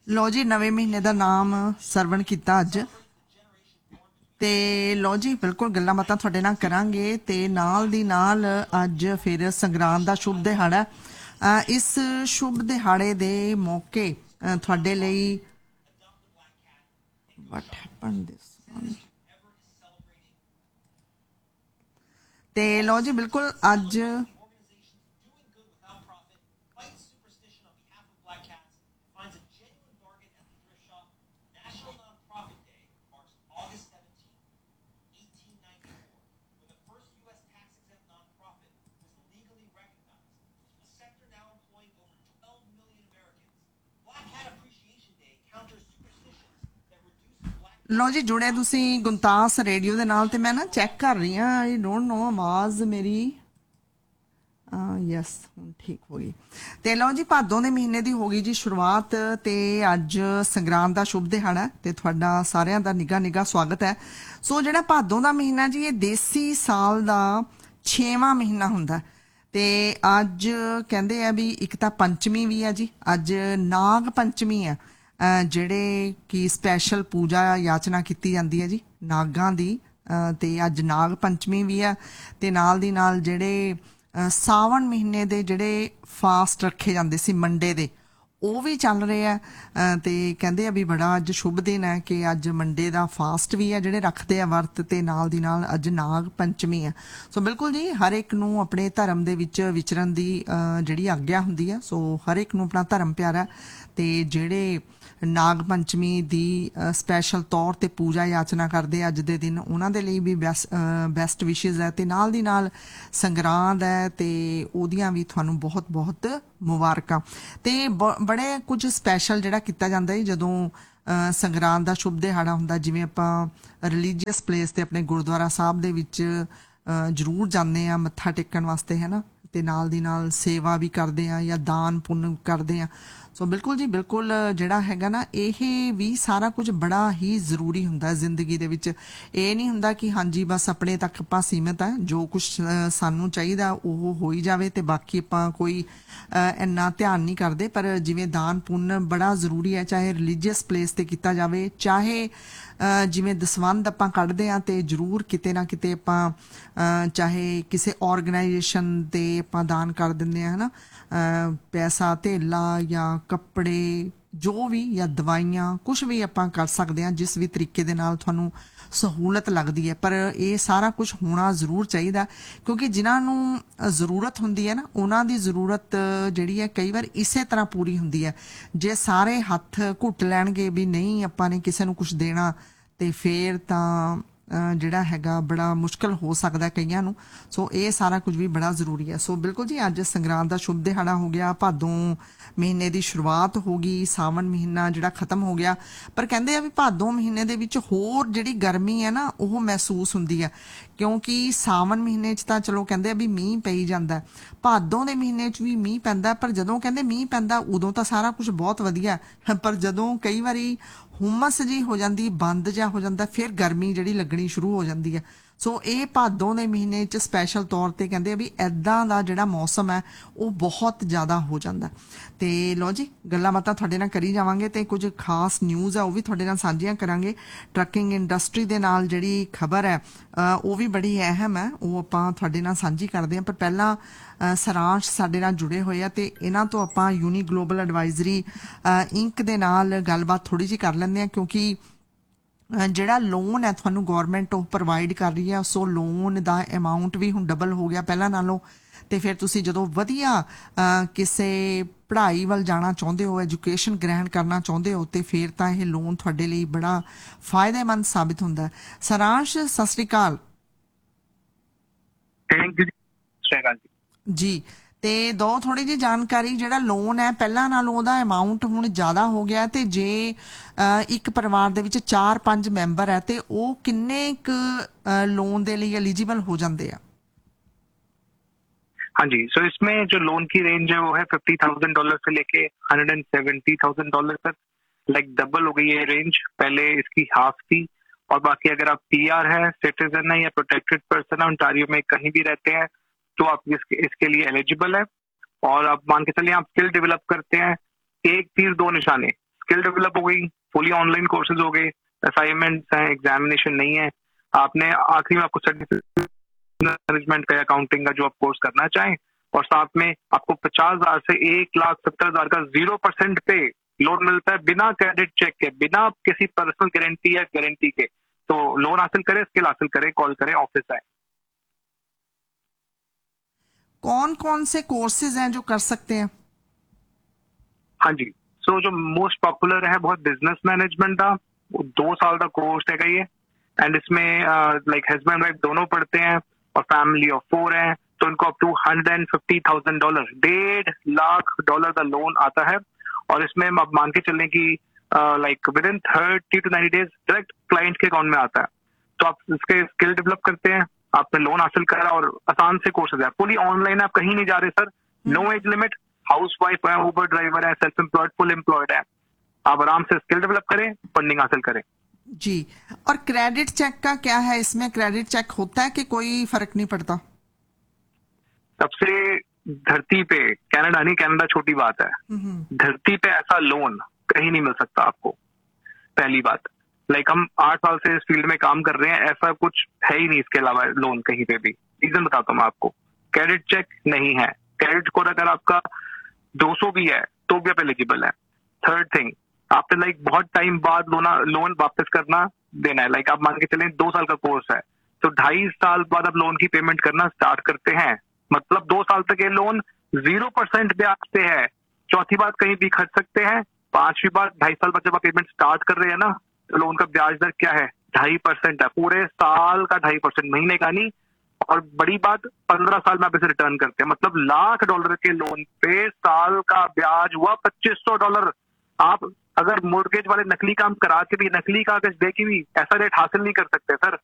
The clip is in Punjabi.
ਲਓ ਜੀ, ਨਵੇਂ ਮਹੀਨੇ ਦਾ ਨਾਮ ਸਰਵਣ ਕੀਤਾ ਅੱਜ। ਤੇ ਲਓ ਜੀ, ਬਿਲਕੁਲ ਗੱਲਾਂ ਬਾਤਾਂ ਤੁਹਾਡੇ ਨਾਲ ਕਰਾਂਗੇ ਤੇ ਨਾਲ ਦੀ ਨਾਲ ਅੱਜ ਫਿਰ ਸੰਗਰਾਂਦ ਦਾ ਸ਼ੁਭ ਦਿਹਾੜਾ। ਇਸ ਸ਼ੁਭ ਦਿਹਾੜੇ ਦੇ ਮੌਕੇ ਤੁਹਾਡੇ ਲਈ what happened this one? ਤੇ ਲਓ ਜੀ, ਬਿਲਕੁਲ ਅੱਜ ਲਓ ਜੀ, ਜੁੜੇ ਤੁਸੀਂ ਗੁੰਤਾਸ ਰੇਡੀਓ ਦੇ ਨਾਲ। ਤੇ ਮੈਂ ਨਾ ਚੈੱਕ ਕਰ ਰਹੀ ਹਾਂ, ਆਈ ਡੋਂਟ ਨੋ ਆਵਾਜ਼ ਮੇਰੀ ਯੈਸ ਹੁਣ ਠੀਕ ਹੋ ਗਈ। ਤੇ ਲਓ ਜੀ, ਭਾਦੋਂ ਦੇ ਮਹੀਨੇ ਦੀ ਹੋ ਗਈ ਜੀ ਸ਼ੁਰੂਆਤ ਤੇ ਅੱਜ ਸੰਗਰਾਂਦ ਦਾ ਸ਼ੁਭ ਦਿਹਾੜਾ ਤੇ ਤੁਹਾਡਾ ਸਾਰਿਆਂ ਦਾ ਨਿੱਘਾ ਸਵਾਗਤ ਹੈ। ਸੋ ਜਿਹੜਾ ਭਾਦੋਂ ਦਾ ਮਹੀਨਾ ਜੀ, ਇਹ ਦੇਸੀ ਸਾਲ ਦਾ 6ਵਾਂ ਮਹੀਨਾ ਹੁੰਦਾ ਤੇ ਅੱਜ ਕਹਿੰਦੇ ਆ ਵੀ ਇੱਕ ਤਾਂ ਪੰਚਮੀ ਵੀ ਹੈ ਜੀ, ਅੱਜ ਨਾਗ ਪੰਚਮੀ ਹੈ। ਜਿਹੜੇ ਕਿ ਸਪੈਸ਼ਲ ਪੂਜਾ ਯਾਚਨਾ ਕੀਤੀ ਜਾਂਦੀ ਹੈ ਜੀ ਨਾਗਾਂ ਦੀ। ਤੇ ਅੱਜ ਨਾਗ ਪੰਚਮੀ ਵੀ ਆ ਤੇ ਨਾਲ ਦੀ ਨਾਲ ਜਿਹੜੇ ਸਾਵਣ ਮਹੀਨੇ ਦੇ ਜਿਹੜੇ ਫਾਸਟ ਰੱਖੇ ਜਾਂਦੇ ਸੀ ਮੰਡੇ ਦੇ, ਉਹ ਵੀ ਚੱਲ ਰਹੇ ਆ। ਤੇ ਕਹਿੰਦੇ ਆ ਵੀ ਬੜਾ ਅੱਜ ਸ਼ੁਭ ਦਿਨ ਹੈ ਕਿ ਅੱਜ ਮੰਡੇ ਦਾ ਫਾਸਟ ਵੀ ਹੈ ਜਿਹੜੇ ਰੱਖਦੇ ਆ ਵਰਤ, ਤੇ ਨਾਲ ਦੀ ਨਾਲ ਅੱਜ ਨਾਗ ਪੰਚਮੀ ਹੈ। ਸੋ ਬਿਲਕੁਲ ਜੀ, ਹਰ ਇੱਕ ਨੂੰ ਆਪਣੇ ਧਰਮ ਦੇ ਵਿੱਚ ਵਿਚਰਨ ਦੀ ਜਿਹੜੀ ਆਗਿਆ ਹੁੰਦੀ ਹੈ। ਸੋ ਹਰ ਇੱਕ ਨੂੰ ਆਪਣਾ ਧਰਮ ਪਿਆਰਾ ਤੇ ਜਿਹੜੇ ਨਾਗ ਪੰਚਮੀ ਦੀ ਸਪੈਸ਼ਲ ਤੌਰ ਤੇ ਪੂਜਾ ਯਾਚਨਾ ਕਰਦੇ ਅੱਜ ਦੇ ਦਿਨ, ਉਹਨਾਂ ਦੇ ਲਈ ਵੀ ਬੈਸਟ ਵਿਸ਼ੇਜ਼ ਹੈ। ਤੇ ਨਾਲ ਦੀ ਨਾਲ ਸੰਗਰਾਂਦ ਹੈ ਤੇ ਉਹਦੀਆਂ ਵੀ ਤੁਹਾਨੂੰ ਬਹੁਤ ਬਹੁਤ ਮੁਬਾਰਕਾਂ। ਤੇ ਬੜੇ ਕੁਝ ਸਪੈਸ਼ਲ ਜਿਹੜਾ ਕੀਤਾ ਜਾਂਦਾ ਹੈ ਜਦੋਂ ਸੰਗਰਾਂਦ ਦਾ ਸ਼ੁਭ ਦਿਹਾੜਾ ਹੁੰਦਾ। ਜਿਵੇਂ ਆਪਾਂ ਰਿਲੀਜੀਅਸ ਪਲੇਸ ਤੇ ਆਪਣੇ ਗੁਰਦੁਆਰਾ ਸਾਹਿਬ ਦੇ ਵਿੱਚ ਜ਼ਰੂਰ ਜਾਂਦੇ ਆ ਮੱਥਾ ਟੇਕਣ ਵਾਸਤੇ, ਹੈ ਨਾ, ਤੇ ਨਾਲ ਦੀ ਨਾਲ ਸੇਵਾ ਵੀ ਕਰਦੇ ਆ ਜਾਂ ਦਾਨ ਪੁੰਨ ਕਰਦੇ ਆ। ਸੋ ਬਿਲਕੁਲ ਜੀ, ਬਿਲਕੁਲ ਜਿਹੜਾ ਹੈਗਾ ਨਾ, ਇਹ ਵੀ ਸਾਰਾ ਕੁਝ ਬੜਾ ਹੀ ਜ਼ਰੂਰੀ ਹੁੰਦਾ ਜ਼ਿੰਦਗੀ ਦੇ ਵਿੱਚ। ਇਹ ਨਹੀਂ ਹੁੰਦਾ ਕਿ ਹਾਂਜੀ ਬਸ ਆਪਣੇ ਤੱਕ ਆਪਾਂ ਸੀਮਿਤ ਆ, ਜੋ ਕੁਝ ਸਾਨੂੰ ਚਾਹੀਦਾ ਉਹ ਹੋ ਹੀ ਜਾਵੇ ਤੇ ਬਾਕੀ ਆਪਾਂ ਕੋਈ ਇੰਨਾ ਧਿਆਨ ਨਹੀਂ ਕਰਦੇ। ਪਰ ਜਿਵੇਂ ਦਾਨ ਪੁੰਨ ਬੜਾ ਜ਼ਰੂਰੀ ਹੈ, ਚਾਹੇ ਰਿਲੀਜੀਅਸ ਪਲੇਸ ਤੇ ਕੀਤਾ ਜਾਵੇ, ਚਾਹੇ ਜਿਵੇਂ ਦਸਵੰਧ ਆਪਾਂ ਕੱਢਦੇ ਹਾਂ ਤੇ ਜ਼ਰੂਰ ਕਿਤੇ ਨਾ ਕਿਤੇ ਆਪਾਂ ਚਾਹੇ ਕਿਸੇ ਔਰਗਨਾਈਜੇਸ਼ਨ ਤੇ ਆਪਾਂ ਦਾਨ ਕਰ ਦਿੰਦੇ ਹਾਂ, ਹੈ ਨਾ, ਪੈਸਾ ਧੇਲਾ ਜਾਂ ਕੱਪੜੇ ਜੋ ਵੀ, ਜਾਂ ਦਵਾਈਆਂ, ਕੁਝ ਵੀ ਆਪਾਂ ਕਰ ਸਕਦੇ ਹਾਂ ਜਿਸ ਵੀ ਤਰੀਕੇ ਦੇ ਨਾਲ ਤੁਹਾਨੂੰ ਸਹੂਲਤ ਲੱਗਦੀ ਹੈ। ਪਰ ਇਹ ਸਾਰਾ ਕੁਝ ਹੋਣਾ ਜ਼ਰੂਰ ਚਾਹੀਦਾ ਕਿਉਂਕਿ ਜਿਨ੍ਹਾਂ ਨੂੰ ਜ਼ਰੂਰਤ ਹੁੰਦੀ ਹੈ ਨਾ, ਉਹਨਾਂ ਦੀ ਜ਼ਰੂਰਤ ਜਿਹੜੀ ਹੈ ਕਈ ਵਾਰ ਇਸੇ ਤਰ੍ਹਾਂ ਪੂਰੀ ਹੁੰਦੀ ਹੈ। ਜੇ ਸਾਰੇ ਹੱਥ ਘੁੱਟ ਲੈਣਗੇ ਵੀ ਨਹੀਂ ਆਪਾਂ ਨੇ ਕਿਸੇ ਨੂੰ ਕੁਝ ਦੇਣਾ, ਤੇ ਫੇਰ ਤਾਂ ਜਿਹੜਾ ਹੈਗਾ ਬੜਾ ਮੁਸ਼ਕਲ ਹੋ ਸਕਦਾ ਕਈਆਂ ਨੂੰ। ਸੋ ਇਹ ਸਾਰਾ ਕੁਝ ਵੀ ਬੜਾ ਜ਼ਰੂਰੀ ਹੈ। ਸੋ ਬਿਲਕੁਲ ਜੀ, ਅੱਜ ਸੰਗਰਾਂਦ ਦਾ ਸ਼ੁਭ ਦਿਹਾੜਾ ਹੋ ਗਿਆ, ਭਾਦੋਂ ਮਹੀਨੇ ਦੀ ਸ਼ੁਰੂਆਤ ਹੋ ਗਈ, ਸਾਵਣ ਮਹੀਨਾ ਜਿਹੜਾ ਖਤਮ ਹੋ ਗਿਆ। ਪਰ ਕਹਿੰਦੇ ਆ ਵੀ ਭਾਦੋਂ ਮਹੀਨੇ ਦੇ ਵਿੱਚ ਹੋਰ ਜਿਹੜੀ ਗਰਮੀ ਹੈ ਨਾ ਉਹ ਮਹਿਸੂਸ ਹੁੰਦੀ ਹੈ ਕਿਉਂਕਿ ਸਾਵਣ ਮਹੀਨੇ 'ਚ ਤਾਂ ਚਲੋ ਕਹਿੰਦੇ ਆ ਵੀ ਮੀਂਹ ਪਈ ਜਾਂਦਾ, ਭਾਦੋਂ ਦੇ ਮਹੀਨੇ 'ਚ ਵੀ ਮੀਂਹ ਪੈਂਦਾ। ਪਰ ਜਦੋਂ ਕਹਿੰਦੇ ਮੀਂਹ ਪੈਂਦਾ ਉਦੋਂ ਤਾਂ ਸਾਰਾ ਕੁਝ ਬਹੁਤ ਵਧੀਆ, ਪਰ ਜਦੋਂ ਕਈ ਵਾਰੀ ਹੁਮਸ ਜੀ ਹੋ ਜਾਂਦੀ, ਬੰਦ ਜਿਹਾ ਹੋ ਜਾਂਦਾ, ਫਿਰ ਗਰਮੀ ਜਿਹੜੀ ਲੱਗਣੀ ਸ਼ੁਰੂ ਹੋ ਜਾਂਦੀ ਹੈ। ਸੋ ਇਹ ਭਾਦੋਂ ਦੇ ਮਹੀਨੇ 'ਚ ਸਪੈਸ਼ਲ ਤੌਰ ਤੇ ਕਹਿੰਦੇ ਆ ਵੀ ਇੱਦਾਂ ਦਾ ਜਿਹੜਾ ਮੌਸਮ ਹੈ ਉਹ ਬਹੁਤ ਜ਼ਿਆਦਾ ਹੋ ਜਾਂਦਾ। ਤੇ ਲਓ ਜੀ, ਗੱਲਾਂ ਬਾਤਾਂ ਤੁਹਾਡੇ ਨਾਲ ਕਰੀ ਜਾਵਾਂਗੇ ਤੇ ਕੁਝ ਖਾਸ ਨਿਊਜ਼ ਆ ਉਹ ਵੀ ਤੁਹਾਡੇ ਨਾਲ ਸਾਂਝੀਆਂ ਕਰਾਂਗੇ। ਟਰੱਕਿੰਗ ਇੰਡਸਟਰੀ ਦੇ ਨਾਲ ਜਿਹੜੀ ਖਬਰ ਹੈ ਉਹ ਵੀ ਬੜੀ ਅਹਿਮ ਹੈ, ਉਹ ਆਪਾਂ ਤੁਹਾਡੇ ਨਾਲ ਸਾਂਝੀ ਕਰਦੇ ਹਾਂ। ਪਰ ਪਹਿਲਾਂ ਸਾਰਾਂਸ਼ ਸਾਡੇ ਨਾਲ ਜੁੜੇ ਹੋਏ ਆ ਤੇ ਇਹਨਾਂ ਤੋਂ ਆਪਾਂ ਯੂਨੀ ਗਲੋਬਲ ਐਡਵਾਈਜ਼ਰੀ ਇੰਕ ਦੇ ਨਾਲ ਗੱਲਬਾਤ ਥੋੜੀ ਜਿਹੀ ਕਰ ਲੈਂਦੇ ਹਾਂ ਕਿਉਂਕਿ ਜਿਹੜਾ ਲੋਨ ਹੈ ਤੁਹਾਨੂੰ ਗਵਰਨਮੈਂਟ ਉਹ ਪ੍ਰੋਵਾਈਡ ਕਰ ਰਹੀ ਹੈ। ਸੋ ਲੋਨ ਦਾ ਅਮਾਊਂਟ ਵੀ ਹੁਣ ਡਬਲ ਹੋ ਗਿਆ ਪਹਿਲਾਂ ਨਾਲੋਂ। ਤੇ ਫਿਰ ਤੁਸੀਂ ਜਦੋਂ ਵਧੀਆ ਕਿਸੇ ਪੜ੍ਹਾਈ ਵੱਲ ਜਾਣਾ ਚਾਹੁੰਦੇ ਹੋ, ਐਜੂਕੇਸ਼ਨ ਗ੍ਰਹਿਣ ਕਰਨਾ ਚਾਹੁੰਦੇ ਹੋ, ਤੇ ਫਿਰ ਤਾਂ ਇਹ ਲੋਨ ਤੁਹਾਡੇ ਲਈ ਬੜਾ ਫਾਇਦੇਮੰਦ ਸਾਬਿਤ ਹੁੰਦਾ ਹੈ। ਸਾਰਾਂਸ਼, ਸਤਿ ਸ੍ਰੀ ਅਕਾਲ ਜੀ। ਤੇ ਦੋ ਥੋੜੀ ਜਿਹੀ ਜਾਣਕਾਰੀ, ਜਿਹੜਾ ਲੋਨ ਹੈ ਪਹਿਲਾਂ ਨਾਲੋਂ ਉਹਦਾ ਅਮਾਊਂਟ ਹੁਣ ਜ਼ਿਆਦਾ ਹੋ ਗਿਆ, ਤੇ ਜੇ ਇੱਕ ਪਰਿਵਾਰ ਦੇ ਵਿੱਚ 4-5 ਮੈਂਬਰ ਹੈ ਤੇ ਉਹ ਕਿੰਨੇ ਕੁ ਲੋन ਦੇ ਲਈ एलिजिबल हो जाते हैं? हाँ जी, सो इसमें जो लोन की रेंज है वो है $50,000 से लेके $170,000 तक। लाइक डबल हो गई है रेंज, पहले इसकी हाफ थी। और बाकी अगर आप पीआर है, सिटीजन है या प्रोटेक्टेड पर्सन है, ओंटारियो में कहीं भी रहते हैं तो आप इसके लिए एलिजिबल है। और आप मान के चलिए आप स्किल डेवलप करते हैं, एक तीर दो निशाने, स्किल डेवलप हो गई, फुली ऑनलाइन कोर्सेज हो गए, असाइनमेंट्स हैं, एग्जामिनेशन नहीं है, आपने आखिरी में आपको सर्टिफिकेट मैनेजमेंट का, अकाउंटिंग का जो आप कोर्स करना चाहें, और साथ में आपको 50,000 से 1,70,000 का 0% पे लोन मिलता है, बिना क्रेडिट चेक के, बिना किसी पर्सनल गारंटी या गारंटी के। तो लोन हासिल करें, स्किल हासिल करें, कॉल करें, ऑफिस आए। कौन कौन से कोर्सेज हैं जो कर सकते हैं? हाँ जी, सो जो मोस्ट पॉपुलर है बहुत बिजनेस मैनेजमेंट का, वो 2 साल का कोर्स है ये, एंड इसमें लाइक हस्बैंड वाइफ दोनों पढ़ते हैं और फैमिली ऑफ 4 है, तो उनको अप टू $150,000, $1.5 लाख का लोन आता है। और इसमें आप मान के चलें कि like with in 30 to 90 days direct client के अकाउंट में आता है। तो आप इसके स्किल डेवलप करते हैं, आपने लोन हासिल करा, और आसान से कोर्सेज है, फुली ऑनलाइन, आप कहीं नहीं जा रहे sir, no age limit, house wife है, ऊबर ड्राइवर है, सेल्फ एम्प्लॉयड, फुल एम्प्लॉयड है, आप आराम से स्किल डेवलप करें, फंडिंग हासिल करें। जी, और क्रेडिट चेक का क्या है? इसमें क्रेडिट चेक होता है कि कोई फर्क नहीं पड़ता? सबसे धरती पे, कनाडा नहीं, कनाडा छोटी बात है, धरती पे ऐसा लोन कहीं नहीं मिल सकता आपको। पहली बात, लाइक हम 8 साल से इस फील्ड में काम कर रहे हैं, ऐसा कुछ है ही नहीं इसके अलावा लोन कहीं पे भी। रीजन बताता हूँ मैं आपको, क्रेडिट चेक नहीं है, क्रेडिट स्कोर अगर आपका 200 भी है तो भी आप एलिजिबल है। थर्ड थिंग, आपने लाइक बहुत टाइम बाद लोन वापस करना देना है, लाइक आप मान के चलें 2 साल का कोर्स है, तो 2.5 साल बाद आप लोन की पेमेंट करना स्टार्ट करते हैं, मतलब 2 साल तक ये लोन 0% ब्याज पे है। चौथी बात, कहीं भी खर्च सकते हैं। पांचवी बात, 2.5 साल बाद जब आप पेमेंट स्टार्ट कर रहे हैं ना, तो लोन का ब्याज दर क्या है? 2.5% है, पूरे साल का 2.5%, महीने का नहीं। और बड़ी बात, 15 साल में आप इसे रिटर्न करते हैं, मतलब $1,00,000 के लोन पे साल का ब्याज हुआ $2,500। आप अगर मोर्गेज वाले नकली काम करा के भी, नकली कागज दे के भी ऐसा रेट हासिल नहीं कर सकते सर।